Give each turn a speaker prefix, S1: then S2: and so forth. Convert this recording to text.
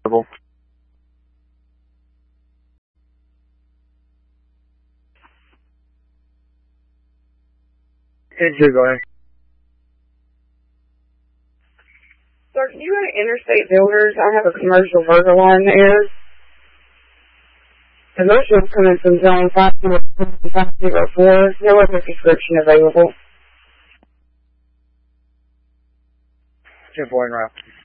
S1: available. Go ahead.
S2: Sir, can you go to Interstate Builders? I have a commercial burger line there. The motion is coming from Zone 504. No other prescription available.
S1: 10-4 en route.